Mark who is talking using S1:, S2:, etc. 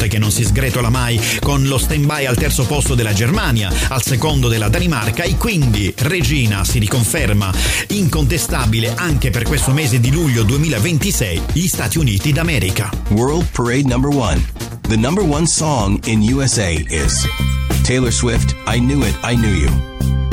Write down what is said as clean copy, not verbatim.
S1: che non si sgretola mai, con lo stand-by al terzo posto della Germania, al secondo della Danimarca, e quindi regina si riconferma incontestabile anche per questo mese di luglio 2026, gli Stati Uniti d'America.
S2: World Parade number 1. The number one song in USA is Taylor Swift, I Knew It, I Knew You.